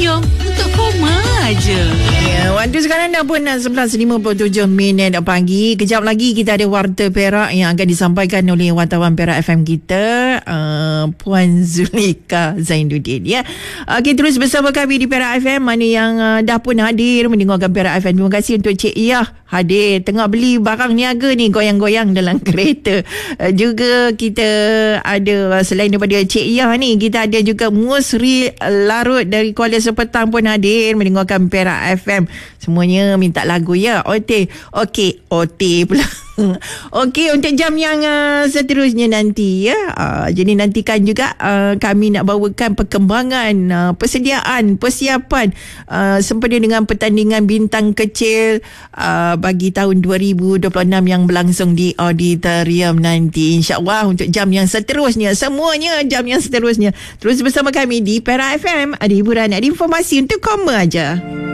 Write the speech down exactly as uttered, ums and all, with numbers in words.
radio untuk koma aja. Ya, waktu sekarang dah pun sebelas lima puluh tujuh minit pagi. Kejap lagi kita ada Warta Perak yang akan disampaikan oleh wartawan Perak F M kita, uh, Puan Zulika Zainuddin. Ya, okay, terus bersama kami di Perak F M. Mana yang uh, dah pun hadir mendengarkan Perak F M. Terima kasih untuk Cik Iyah hadir tengah beli barang niaga ni, goyang-goyang dalam kereta. Uh, juga kita ada, selain daripada Cik Iyah ni, kita ada juga Musri Larut dari Kuala Sepetang pun hadir mendengarkan Perak F M. Semuanya minta lagu ya. Okey, okey, okey pula. Okey, untuk jam yang uh, seterusnya nanti ya. Uh, jadi nantikan juga uh, kami nak bawakan perkembangan uh, persediaan, persiapan uh, sempena dengan pertandingan bintang kecil uh, bagi tahun dua ribu dua puluh enam yang berlangsung di auditorium nanti. InsyaAllah untuk jam yang seterusnya, semuanya jam yang seterusnya. Terus bersama kami di Perak F M. Ada hiburan, ada informasi untuk koma aja.